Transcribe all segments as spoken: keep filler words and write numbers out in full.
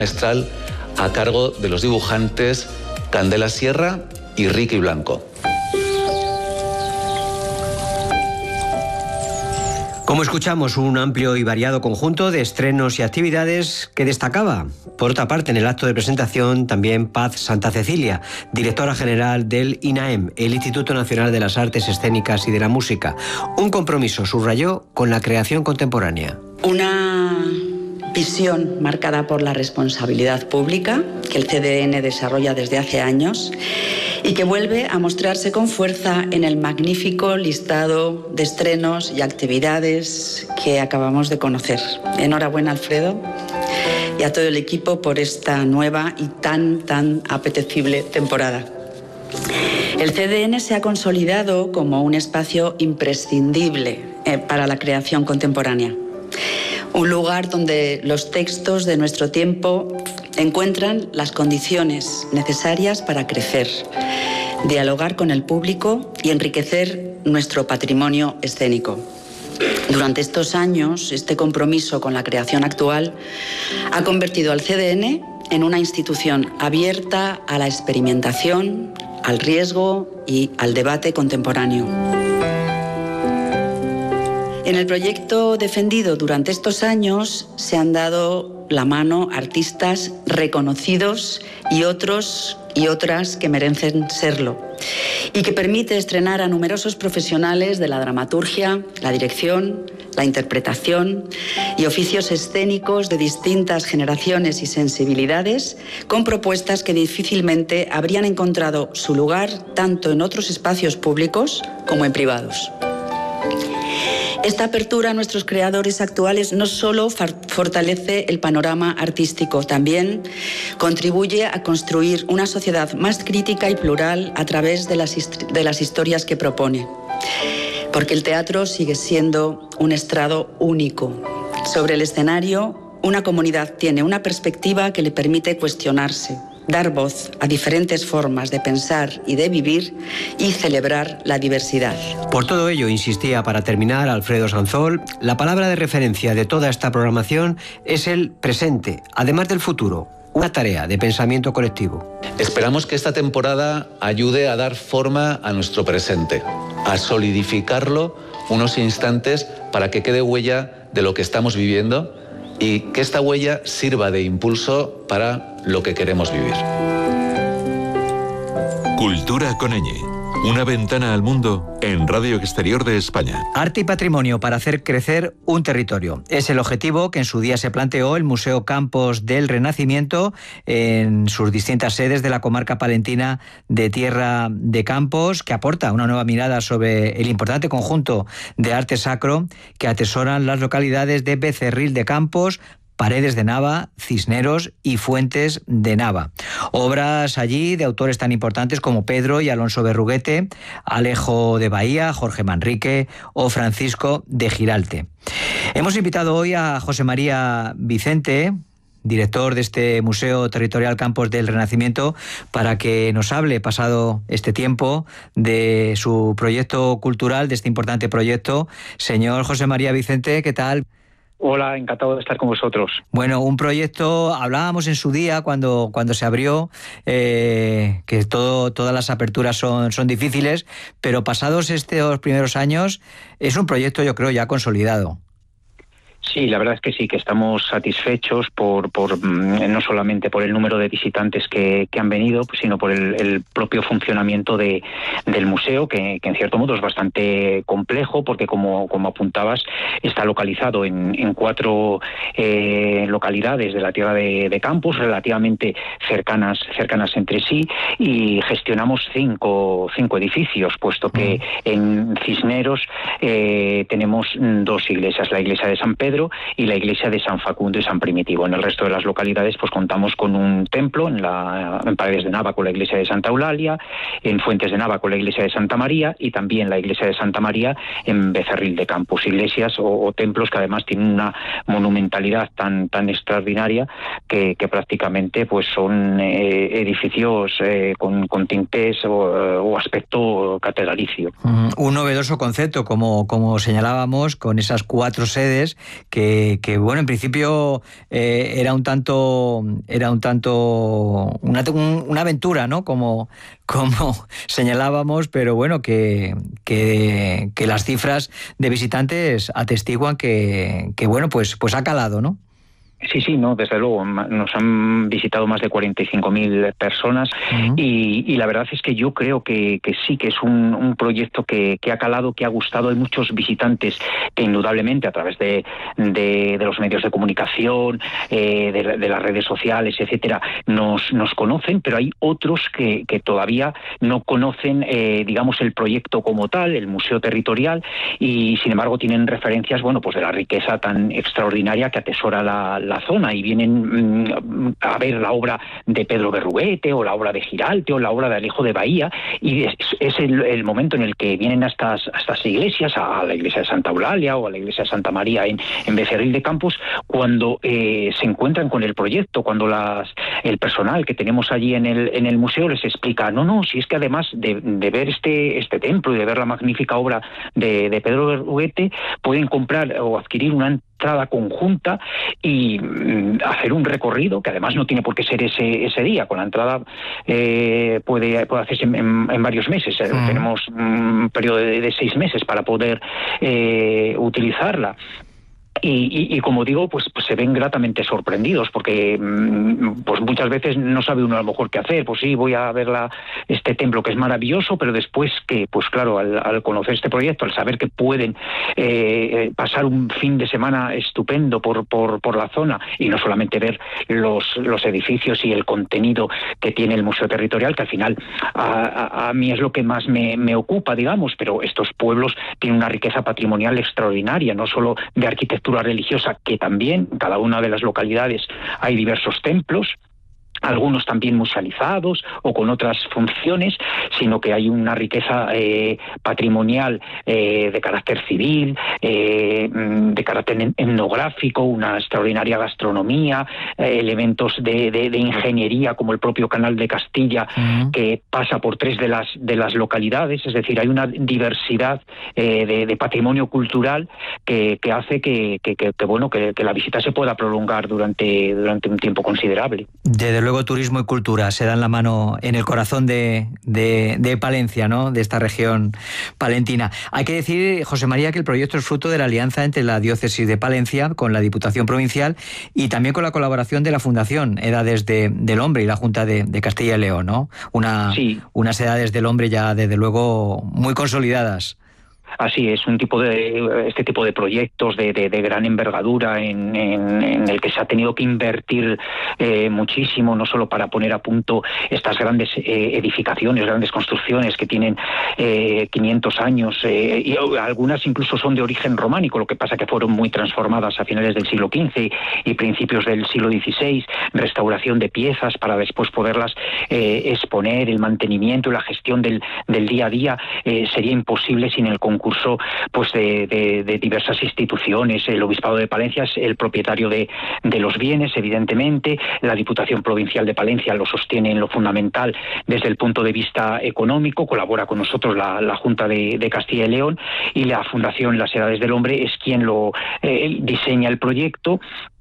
Maestral a cargo de los dibujantes Candela Sierra y Ricky Blanco. Como escuchamos, un amplio y variado conjunto de estrenos y actividades que destacaba. Por otra parte, en el acto de presentación, también Paz Santa Cecilia, directora general del INAEM, el Instituto Nacional de las Artes Escénicas y de la Música. Un compromiso, subrayó, con la creación contemporánea. Una visión marcada por la responsabilidad pública que el C D N desarrolla desde hace años y que vuelve a mostrarse con fuerza en el magnífico listado de estrenos y actividades que acabamos de conocer. Enhorabuena, Alfredo, y a todo el equipo por esta nueva y tan, tan apetecible temporada. El C D N se ha consolidado como un espacio imprescindible eh, para la creación contemporánea. Un lugar donde los textos de nuestro tiempo encuentran las condiciones necesarias para crecer, dialogar con el público y enriquecer nuestro patrimonio escénico. Durante estos años, este compromiso con la creación actual ha convertido al C D N en una institución abierta a la experimentación, al riesgo y al debate contemporáneo. En el proyecto defendido durante estos años se han dado la mano artistas reconocidos y otros y otras que merecen serlo, y que permite estrenar a numerosos profesionales de la dramaturgia, la dirección, la interpretación y oficios escénicos de distintas generaciones y sensibilidades, con propuestas que difícilmente habrían encontrado su lugar tanto en otros espacios públicos como en privados. Esta apertura a nuestros creadores actuales no solo fortalece el panorama artístico, también contribuye a construir una sociedad más crítica y plural a través de las, de las historias que propone. Porque el teatro sigue siendo un estrado único. Sobre el escenario, una comunidad tiene una perspectiva que le permite cuestionarse, dar voz a diferentes formas de pensar y de vivir y celebrar la diversidad. Por todo ello, insistía para terminar Alfredo Sanzol, la palabra de referencia de toda esta programación es el presente, además del futuro, una tarea de pensamiento colectivo. Esperamos que esta temporada ayude a dar forma a nuestro presente, a solidificarlo unos instantes para que quede huella de lo que estamos viviendo y que esta huella sirva de impulso para lo que queremos vivir. Cultura con ñ, una ventana al mundo en Radio Exterior de España. Arte y patrimonio para hacer crecer un territorio. Es el objetivo que en su día se planteó el Museo Campos del Renacimiento en sus distintas sedes de la comarca palentina de Tierra de Campos, que aporta una nueva mirada sobre el importante conjunto de arte sacro que atesoran las localidades de Becerril de Campos, Paredes de Nava, Cisneros y Fuentes de Nava. Obras allí de autores tan importantes como Pedro y Alonso Berruguete, Alejo de Bahía, Jorge Manrique o Francisco de Giralte. Hemos invitado hoy a José María Vicente, director de este Museo Territorial Campos del Renacimiento, para que nos hable, pasado este tiempo, de su proyecto cultural, de este importante proyecto. Señor José María Vicente, ¿qué tal? Hola, encantado de estar con vosotros. Bueno, un proyecto, hablábamos en su día cuando, cuando se abrió, eh, que todo, todas las aperturas son, son difíciles, pero pasados estos primeros años, es un proyecto, yo creo, ya consolidado. Sí, la verdad es que sí, que estamos satisfechos por, por no solamente por el número de visitantes que, que han venido, pues, sino por el, el propio funcionamiento de, del museo, que, que en cierto modo es bastante complejo, porque como, como apuntabas, está localizado en, en cuatro eh, localidades de la Tierra de, de Campos, relativamente cercanas, cercanas entre sí, y gestionamos cinco, cinco edificios, puesto que en Cisneros eh, tenemos dos iglesias, la iglesia de San Pedro y la iglesia de San Facundo y San Primitivo. En el resto de las localidades pues contamos con un templo, en, la, en Paredes de Nava con la iglesia de Santa Eulalia, en Fuentes de Nava con la iglesia de Santa María y también la iglesia de Santa María en Becerril de Campos. Iglesias o, o templos que además tienen una monumentalidad tan, tan extraordinaria que, que prácticamente pues son eh, edificios eh, con, con tintes o, o aspecto catedralicio. Un novedoso concepto, como, como señalábamos, con esas cuatro sedes que, que bueno, en principio eh, era un tanto, era un tanto una, un, una aventura, ¿no? Como, como señalábamos, pero bueno, que, que, que las cifras de visitantes atestiguan que, que bueno, pues, pues ha calado, ¿no? Sí, sí, no, desde luego. Nos han visitado más de cuarenta y cinco mil personas uh-huh. y, y la verdad es que yo creo que, que sí, que es un, un proyecto que, que ha calado, que ha gustado. Hay muchos visitantes que indudablemente a través de, de, de los medios de comunicación, eh, de, de las redes sociales, etcétera, nos, nos conocen, pero hay otros que, que todavía no conocen, eh, digamos, el proyecto como tal, el museo territorial, y sin embargo tienen referencias, bueno, pues de la riqueza tan extraordinaria que atesora la, la zona, y vienen mmm, a ver la obra de Pedro Berruguete o la obra de Giralte o la obra de Alejo de Bahía, y es, es el, el momento en el que vienen a estas, a estas iglesias, a la iglesia de Santa Eulalia o a la iglesia de Santa María en, en Becerril de Campos, cuando eh, se encuentran con el proyecto, cuando las, el personal que tenemos allí en el, en el museo les explica, no, no, si es que además de, de ver este, este templo y de ver la magnífica obra de, de Pedro Berruguete, pueden comprar o adquirir una entrada conjunta y mm, hacer un recorrido, que además no tiene por qué ser ese ese día. Con la entrada eh, puede, puede hacerse en, en, en varios meses. Sí. Tenemos un periodo de, de seis meses para poder eh, utilizarla. Y, y, y como digo, pues, pues se ven gratamente sorprendidos, porque pues muchas veces no sabe uno a lo mejor qué hacer. Pues sí, voy a ver la, este templo que es maravilloso, pero después que, pues claro, al, al conocer este proyecto, al saber que pueden eh, pasar un fin de semana estupendo por, por, por la zona, y no solamente ver los, los edificios y el contenido que tiene el Museo Territorial, que al final a, a, a mí es lo que más me, me ocupa, digamos, pero estos pueblos tienen una riqueza patrimonial extraordinaria, no solo de arquitectura religiosa, que también en cada una de las localidades hay diversos templos, algunos también musealizados o con otras funciones, sino que hay una riqueza eh, patrimonial eh, de carácter civil, eh, de carácter etnográfico, una extraordinaria gastronomía, eh, elementos de, de, de ingeniería como el propio Canal de Castilla, uh-huh. que pasa por tres de las de las localidades. Es decir, hay una diversidad eh, de, de patrimonio cultural que, que hace que, que, que, que bueno que, que la visita se pueda prolongar durante durante un tiempo considerable. Desde luego, turismo y cultura se dan la mano en el corazón de, de, de Palencia, ¿no? De esta región palentina. Hay que decir, José María, que el proyecto es fruto de la alianza entre la diócesis de Palencia con la Diputación Provincial y también con la colaboración de la Fundación Edades de, del Hombre y la Junta de, de Castilla y León, ¿no? Una, sí. Unas Edades del Hombre ya desde luego muy consolidadas. Así es, un tipo de este tipo de proyectos de, de, de gran envergadura en, en, en el que se ha tenido que invertir eh, muchísimo, no solo para poner a punto estas grandes eh, edificaciones, grandes construcciones que tienen eh, quinientos años, eh, y algunas incluso son de origen románico, lo que pasa que fueron muy transformadas a finales del siglo quince y principios del siglo dieciséis, restauración de piezas para después poderlas eh, exponer, el mantenimiento y la gestión del, del día a día eh, sería imposible sin el concurso concurso pues de, de, de diversas instituciones. El Obispado de Palencia es el propietario de, de los bienes, evidentemente. La Diputación Provincial de Palencia lo sostiene en lo fundamental desde el punto de vista económico. Colabora con nosotros la, la Junta de, de Castilla y León, y la Fundación Las Edades del Hombre es quien lo eh, diseña el proyecto.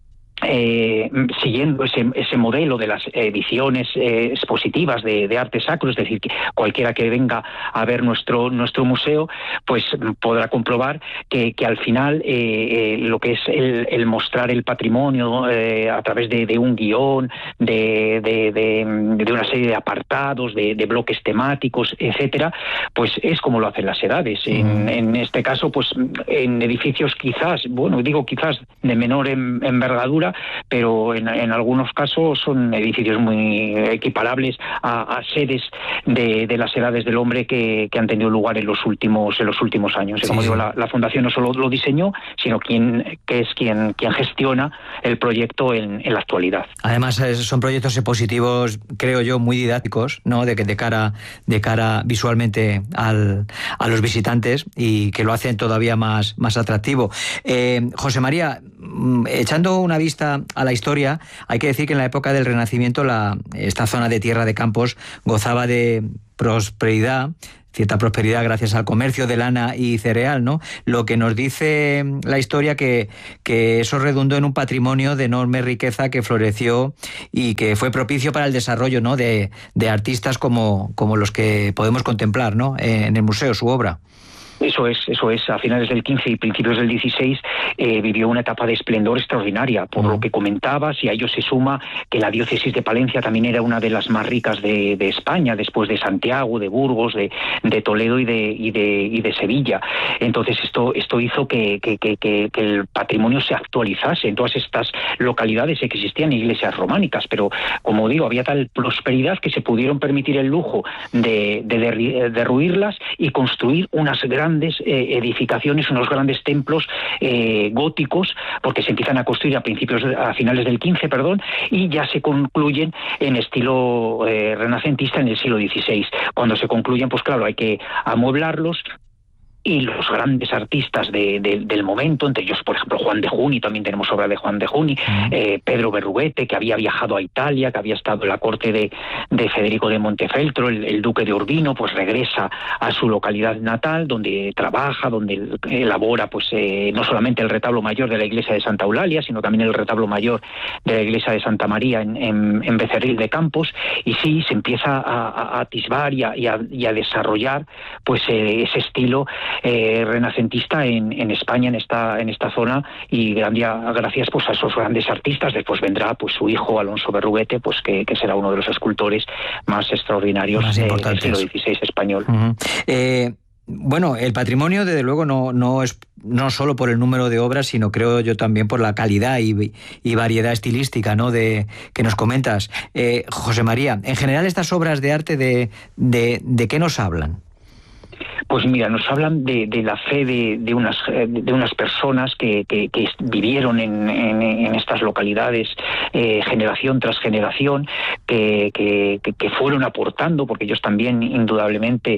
Eh, siguiendo ese, ese modelo de las ediciones eh, expositivas de, de arte sacro, es decir, que cualquiera que venga a ver nuestro nuestro museo pues podrá comprobar que, que al final eh, eh, lo que es el, el mostrar el patrimonio eh, a través de, de un guión, de, de, de, de una serie de apartados, de, de bloques temáticos, etcétera, pues es como lo hacen las edades. En, en este caso, pues en edificios quizás, bueno, digo quizás de menor en, envergadura, pero en, en algunos casos son edificios muy equiparables a, a sedes de, de las Edades del Hombre que, que han tenido lugar en los últimos en los últimos años. Y como sí, digo, la, la Fundación no solo lo diseñó, sino quien que es quien quien gestiona el proyecto en, en la actualidad. Además, son proyectos expositivos, creo yo, muy didácticos, ¿no? De que de cara de cara visualmente al, a los visitantes, y que lo hacen todavía más más atractivo. Eh, José María, echando una vista a la historia, hay que decir que en la época del Renacimiento la, esta zona de Tierra de Campos gozaba de prosperidad, cierta prosperidad gracias al comercio de lana y cereal, ¿no? Lo que nos dice la historia que, que eso redundó en un patrimonio de enorme riqueza que floreció y que fue propicio para el desarrollo, ¿no?, de, de artistas como, como los que podemos contemplar, ¿no?, en el museo, su obra. Eso es, eso es. A finales del quince y principios del dieciséis eh, vivió una etapa de esplendor extraordinaria, por uh-huh. lo que comentabas, y a ello se suma que la diócesis de Palencia también era una de las más ricas de, de España, después de Santiago, de Burgos, de, de Toledo y de, y de, y de Sevilla. Entonces esto, esto hizo que, que, que, que el patrimonio se actualizase. En todas estas localidades existían iglesias románicas, pero como digo, había tal prosperidad que se pudieron permitir el lujo de, de, de derruirlas y construir unas grandes grandes eh, edificaciones, unos grandes templos eh, góticos, porque se empiezan a construir a principios, a finales del quince, perdón, y ya se concluyen en estilo eh, renacentista en el siglo dieciséis. Cuando se concluyen, pues claro, hay que amueblarlos. Y los grandes artistas de, de, del momento, entre ellos, por ejemplo, Juan de Juni, también tenemos obra de Juan de Juni, uh-huh. eh, Pedro Berruguete, que había viajado a Italia, que había estado en la corte de, de Federico de Montefeltro, el, el duque de Urbino, pues regresa a su localidad natal, donde trabaja, donde elabora, pues eh, no solamente el retablo mayor de la iglesia de Santa Eulalia, sino también el retablo mayor de la iglesia de Santa María en, en, en Becerril de Campos, y sí, se empieza a, a atisbar y a, y, a, y a desarrollar, pues eh, ese estilo Eh, renacentista en, en España, en esta en esta zona, y gracias pues a esos grandes artistas. Después vendrá pues su hijo Alonso Berruguete, pues que, que será uno de los escultores más extraordinarios más eh, del siglo dieciséis español. Uh-huh. eh... Bueno, el patrimonio, desde luego, no, no es no solo por el número de obras, sino creo yo también por la calidad y, y variedad estilística, ¿no?, de que nos comentas. Eh, José María, en general estas obras de arte, ¿de, de, de qué nos hablan? Pues mira, nos hablan de, de la fe de, de unas de unas personas que, que, que vivieron en, en, en estas localidades eh, generación tras generación, que, que, que fueron aportando, porque ellos también indudablemente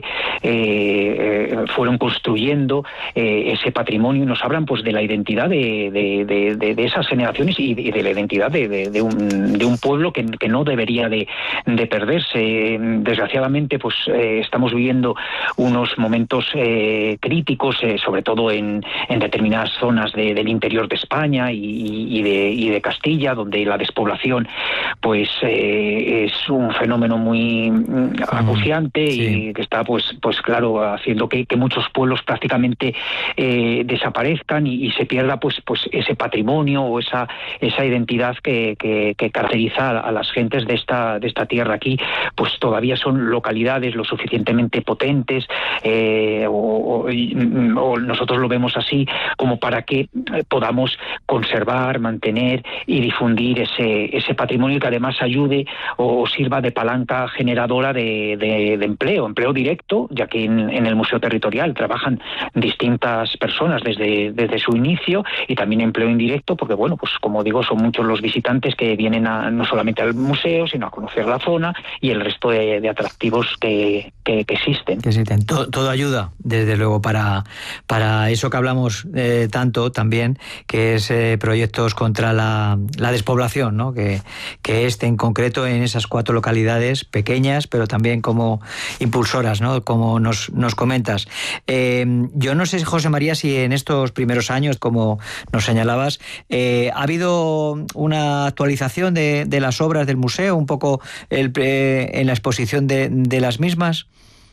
eh, fueron construyendo eh, ese patrimonio, y nos hablan pues de la identidad de, de, de, de, de esas generaciones y de, de la identidad de, de, de, un, de un pueblo que, que no debería de, de perderse. Desgraciadamente, pues eh, estamos viviendo unos momentos eh, críticos, eh, sobre todo en, en determinadas zonas de, del interior de España y, y, de, y de Castilla, donde la despoblación pues eh, es un fenómeno muy acuciante, sí. y que está pues pues claro haciendo que, que muchos pueblos prácticamente eh, desaparezcan y, y se pierda pues pues ese patrimonio o esa esa identidad que, que, que caracteriza a las gentes de esta de esta tierra. Aquí pues todavía son localidades lo suficientemente potentes, eh, o, o, o nosotros lo vemos así, como para que podamos conservar, mantener y difundir ese ese patrimonio, que además ayude o sirva de palanca generadora de, de, de empleo, empleo directo, ya que en, en el Museo Territorial trabajan distintas personas desde, desde su inicio, y también empleo indirecto, porque bueno, pues como digo, son muchos los visitantes que vienen a, no solamente al museo, sino a conocer la zona y el resto de, de atractivos que, que, que existen. Que existen. Todo, todo ayuda, desde luego, para, para eso que hablamos eh, tanto también, que es eh, proyectos contra la, la despoblación, ¿no? Que, que este en concreto en esas cuatro localidades pequeñas, pero también como impulsoras, ¿no?, como nos, nos comentas. Eh, yo no sé, José María, si en estos primeros años, como nos señalabas, eh, ha habido una actualización de, de las obras del museo, un poco el, eh, en la exposición de, de las mismas.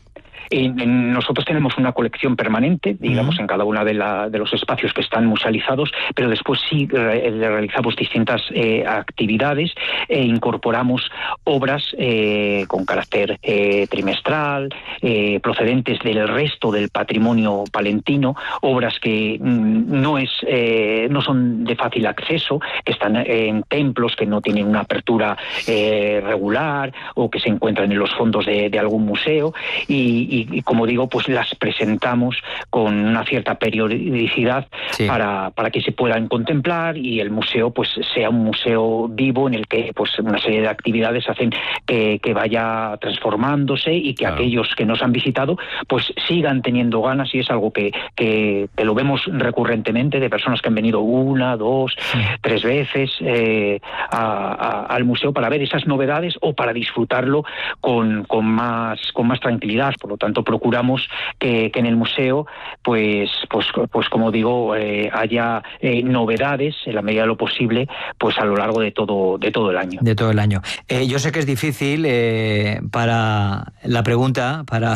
En, nosotros tenemos una colección permanente, digamos, uh-huh. en cada uno de, la, de los espacios que están musealizados, pero después sí re, realizamos distintas eh, actividades e incorporamos obras eh, con carácter eh, trimestral, eh, procedentes del resto del patrimonio palentino, obras que mm, no es eh, no son de fácil acceso, que están en templos que no tienen una apertura eh, regular, o que se encuentran en los fondos de, de algún museo, y, y y, y como digo, pues las presentamos con una cierta periodicidad sí. para, para que se puedan contemplar y el museo pues sea un museo vivo en el que pues una serie de actividades hacen que, que vaya transformándose y que claro. aquellos que nos han visitado pues sigan teniendo ganas, y es algo que, que, que lo vemos recurrentemente de personas que han venido una, dos, sí. tres veces eh, a, a, al museo para ver esas novedades o para disfrutarlo con, con, más, con más tranquilidad. Por lo tanto, procuramos que, que en el museo pues, pues, pues como digo, eh, haya eh, novedades en la medida de lo posible pues a lo largo de todo, de todo el año. De todo el año. Eh, yo sé que es difícil eh, para la pregunta, para,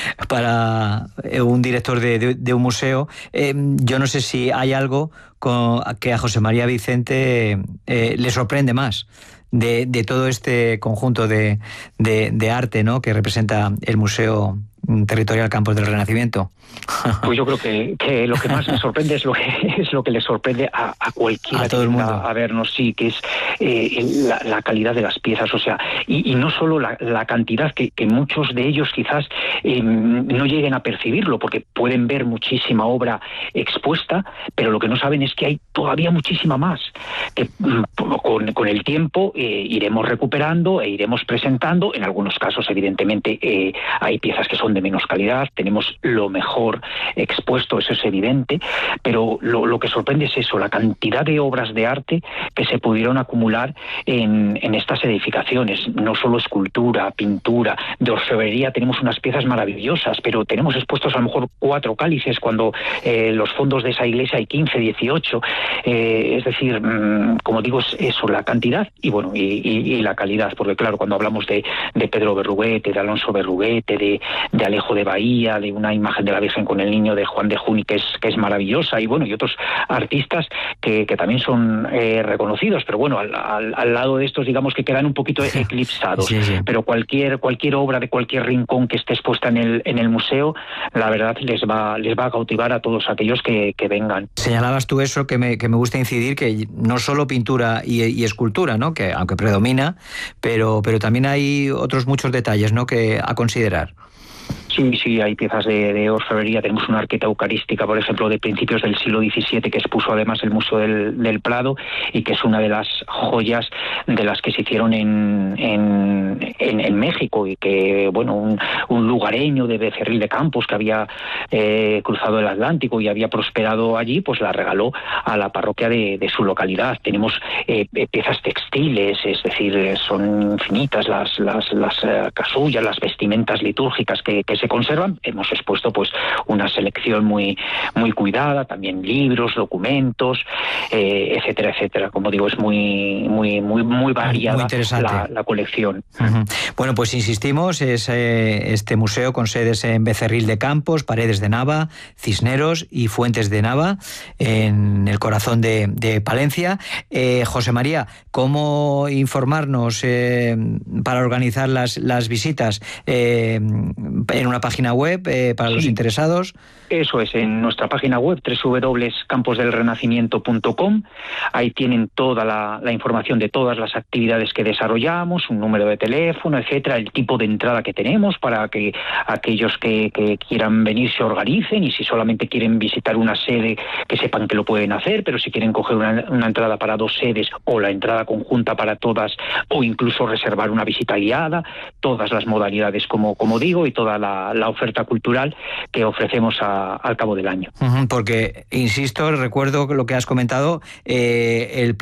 para un director de, de, de un museo. Eh, yo no sé si hay algo con, que a José María Vicente eh, le sorprende más de, de todo este conjunto de, de, de arte, ¿no?, que representa el Museo Territorial Campos del Renacimiento. Pues yo creo que, que lo que más me sorprende es lo que es lo que le sorprende a, a cualquiera a todo el mundo a, a vernos, sí, que es eh, la, la calidad de las piezas, o sea, y, y no solo la, la cantidad, que, que muchos de ellos quizás eh, no lleguen a percibirlo, porque pueden ver muchísima obra expuesta, pero lo que no saben es que hay todavía muchísima más, que con, con el tiempo eh, iremos recuperando e iremos presentando. En algunos casos, evidentemente, eh, hay piezas que son de menos calidad, tenemos lo mejor expuesto, eso es evidente, pero lo, lo que sorprende es eso, la cantidad de obras de arte que se pudieron acumular en, en estas edificaciones, no solo escultura, pintura, de orfebrería. Tenemos unas piezas maravillosas, pero tenemos expuestos a lo mejor cuatro cálices cuando eh, los fondos de esa iglesia hay quince, dieciocho, eh, es decir, mmm, como digo, es eso, la cantidad y bueno, y, y, y la calidad, porque claro, cuando hablamos de, de Pedro Berruguete, de Alonso Berruguete, de, de Alejo de Bahía, de una imagen de la Virgen con el Niño de Juan de Juni que es, que es maravillosa, y bueno, y otros artistas que, que también son eh, reconocidos, pero bueno, al, al, al lado de estos, digamos que quedan un poquito eclipsados, sí, sí. pero cualquier cualquier obra de cualquier rincón que esté expuesta en el en el museo, la verdad les va les va a cautivar a todos aquellos que, que vengan. Señalabas tú eso que me, que me gusta incidir, que no solo pintura y, y escultura, ¿no?, que aunque predomina, pero, pero también hay otros muchos detalles, ¿no?, que a considerar. Sí, sí, hay piezas de, de orfebrería. Tenemos una arqueta eucarística, por ejemplo, de principios del siglo diecisiete, que expuso además el Museo del, del Prado, y que es una de las joyas de las que se hicieron en, en, en, en México, y que, bueno, un, un lugareño de Becerril de Campos que había eh, cruzado el Atlántico y había prosperado allí, pues la regaló a la parroquia de, de su localidad. Tenemos eh, piezas textiles, es decir, son infinitas las, las, las uh, casullas, las vestimentas litúrgicas que, que se conservan. Hemos expuesto pues una selección muy muy cuidada, también libros, documentos, eh, etcétera, etcétera. Como digo, es muy muy muy muy variada muy interesante. La, la colección. Uh-huh. Bueno, pues insistimos, es eh, este museo con sedes en Becerril de Campos, Paredes de Nava, Cisneros y Fuentes de Nava, en el corazón de, de Palencia. Eh, José María, ¿cómo informarnos eh, para organizar las, las visitas? Eh, en una página web eh, para sí, los interesados. Eso es, en nuestra página web doble u doble u doble u punto campos del renacimiento punto com. Ahí tienen toda la, la información de todas las actividades que desarrollamos, un número de teléfono, etcétera, el tipo de entrada que tenemos para que aquellos que, que quieran venir se organicen, y si solamente quieren visitar una sede, que sepan que lo pueden hacer, pero si quieren coger una, una entrada para dos sedes o la entrada conjunta para todas, o incluso reservar una visita guiada, todas las modalidades, como, como digo, y toda la, la oferta cultural que ofrecemos a, al cabo del año. Uh-huh, porque, insisto, recuerdo lo que has comentado, eh, el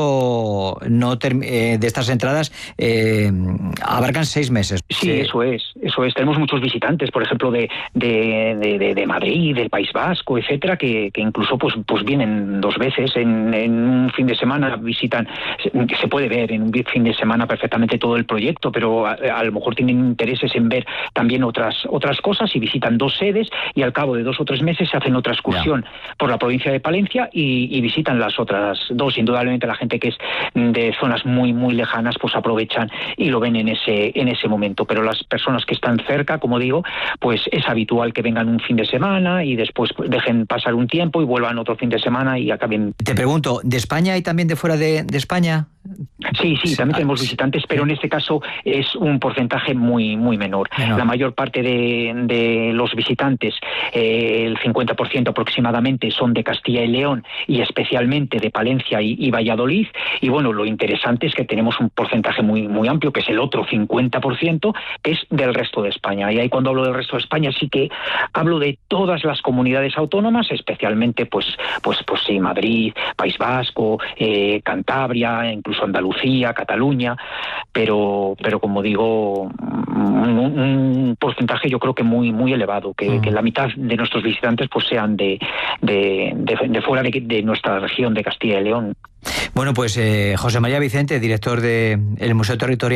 plazo no term- eh, de estas entradas eh, abarcan seis meses. Sí, sí, eso es, eso es. Tenemos muchos visitantes, por ejemplo, de, de, de, de Madrid, del País Vasco, etcétera, que, que incluso pues, pues vienen dos veces en, en un fin de semana, visitan, que se puede ver en un fin de semana perfectamente todo el proyecto, pero a, a lo mejor tienen intereses en ver también otras otras cosas y visitan dos sedes, y al cabo de dos o tres meses se hacen otra excursión yeah. por la provincia de Palencia y, y visitan las otras dos. Indudablemente la gente que es de zonas muy muy lejanas pues aprovechan y lo ven en ese en ese momento, pero las personas que están cerca, como digo, pues es habitual que vengan un fin de semana y después pues, dejen pasar un tiempo y vuelvan otro fin de semana y acaben. Te pregunto, ¿de España y también de fuera de, de España Sí, sí, también tenemos visitantes, pero en este caso es un porcentaje muy muy menor. menor. La mayor parte de, de los visitantes, eh, el cincuenta por ciento aproximadamente, son de Castilla y León y especialmente de Palencia y, y Valladolid. Y bueno, lo interesante es que tenemos un porcentaje muy muy amplio, que es el otro cincuenta por ciento, que es del resto de España. Y ahí, cuando hablo del resto de España, sí que hablo de todas las comunidades autónomas, especialmente pues pues pues sí, Madrid, País Vasco, eh, Cantabria, incluso Andalucía, Cataluña, pero pero como digo, un, un porcentaje yo creo que muy muy elevado, que, mm. que la mitad de nuestros visitantes pues sean de de, de, de fuera de, de nuestra región de Castilla y León. Bueno, pues eh, José María Vicente, director del Museo Territorial